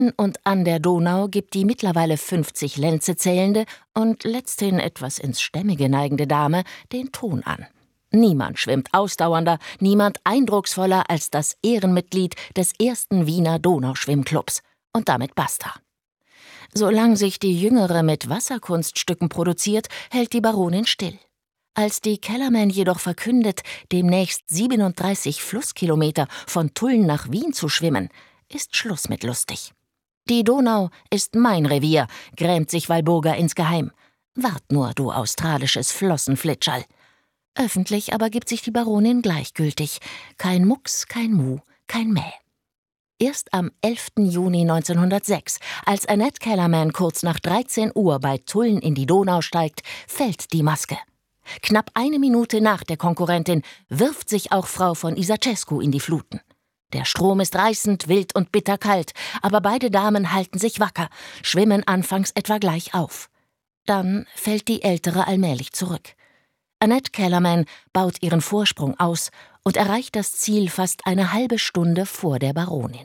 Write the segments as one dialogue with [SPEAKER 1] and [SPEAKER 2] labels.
[SPEAKER 1] In und an der Donau gibt die mittlerweile 50 Lenze zählende und letzthin etwas ins Stämmige neigende Dame den Ton an. Niemand schwimmt ausdauernder, niemand eindrucksvoller als das Ehrenmitglied des ersten Wiener Donauschwimmclubs. Und damit basta. Solange sich die Jüngere mit Wasserkunststücken produziert, hält die Baronin still. Als die Kellerman jedoch verkündet, demnächst 37 Flusskilometer von Tulln nach Wien zu schwimmen, ist Schluss mit lustig. »Die Donau ist mein Revier«, grämt sich Walburga insgeheim. »Wart nur, du australisches Flossenflitscherl.« Öffentlich aber gibt sich die Baronin gleichgültig. Kein Mucks, kein Mu, kein Mäh. Erst am 11. Juni 1906, als Annette Kellerman kurz nach 13 Uhr bei Tulln in die Donau steigt, fällt die Maske. Knapp eine Minute nach der Konkurrentin wirft sich auch Frau von Isacescu in die Fluten. Der Strom ist reißend, wild und bitterkalt, aber beide Damen halten sich wacker, schwimmen anfangs etwa gleich auf. Dann fällt die Ältere allmählich zurück. Annette Kellerman baut ihren Vorsprung aus und erreicht das Ziel fast eine halbe Stunde vor der Baronin.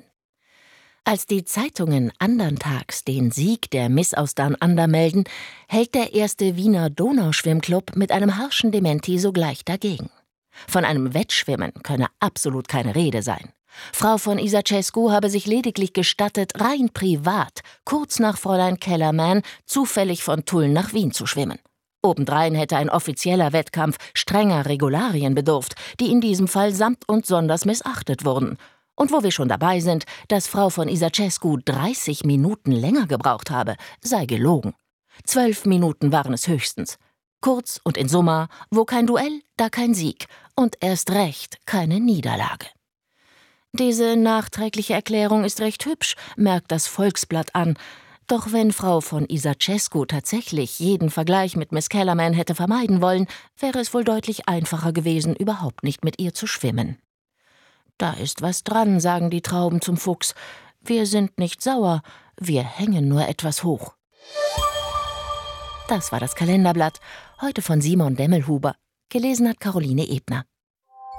[SPEAKER 1] Als die Zeitungen andern Tags den Sieg der Miss aus Down Under melden, hält der erste Wiener Donauschwimmclub mit einem harschen Dementi sogleich dagegen. Von einem Wettschwimmen könne absolut keine Rede sein. Frau von Isacescu habe sich lediglich gestattet, rein privat, kurz nach Fräulein Kellerman, zufällig von Tulln nach Wien zu schwimmen. Obendrein hätte ein offizieller Wettkampf strenger Regularien bedurft, die in diesem Fall samt und sonders missachtet wurden. Und wo wir schon dabei sind, dass Frau von Isacescu 30 Minuten länger gebraucht habe, sei gelogen. 12 Minuten waren es höchstens. Kurz und in Summa, wo kein Duell, da kein Sieg und erst recht keine Niederlage. Diese nachträgliche Erklärung ist recht hübsch, merkt das Volksblatt an. Doch wenn Frau von Isacescu tatsächlich jeden Vergleich mit Miss Kellerman hätte vermeiden wollen, wäre es wohl deutlich einfacher gewesen, überhaupt nicht mit ihr zu schwimmen. »Da ist was dran«, sagen die Trauben zum Fuchs. »Wir sind nicht sauer, wir hängen nur etwas hoch.« Das war das Kalenderblatt, heute von Simon Demmelhuber. Gelesen hat Caroline Ebner.